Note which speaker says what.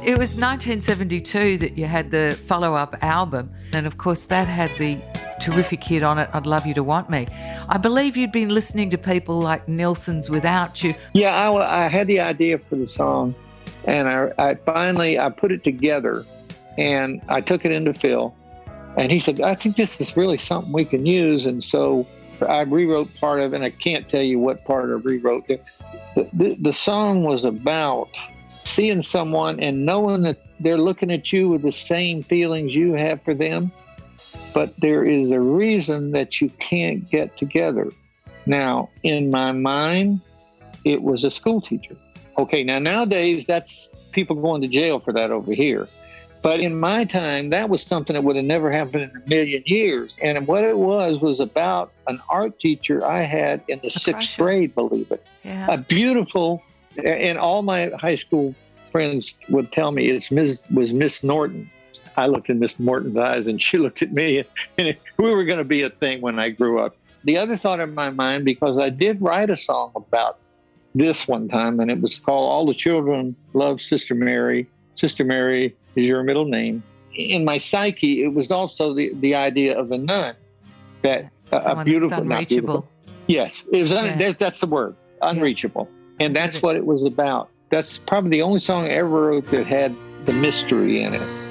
Speaker 1: It was 1972 that you had the follow-up album, and of course that had the terrific hit on it, I'd Love You to Want Me. I believe you'd been listening to people like Nelson's Without You.
Speaker 2: Yeah, I had the idea for the song, and I finally put it together, and I took it into Phil, and he said, I think this is really something we can use, and so I rewrote part of it, and I can't tell you what part I rewrote. The song was about seeing someone and knowing that they're looking at you with the same feelings you have for them, but there is a reason that you can't get together. Now, in my mind, it was a school teacher. Okay, now nowadays, that's people going to jail for that over here. But in my time, that was something that would have never happened in a million years. And what it was about an art teacher I had in the sixth grade, believe it.
Speaker 1: Yeah.
Speaker 2: A beautiful, and all my high school friends would tell me was Miss Norton. I looked in Miss Norton's eyes and she looked at me, and we were going to be a thing when I grew up. The other thought in my mind, because I did write a song about this one time, and it was called All the Children Love Sister Mary. Sister Mary is your middle name. In my psyche, it was also the idea of a nun, that a beautiful, not beautiful. Yes, it was. That's the word, unreachable, and that's what it was about. That's probably the only song I ever wrote that had the mystery in it.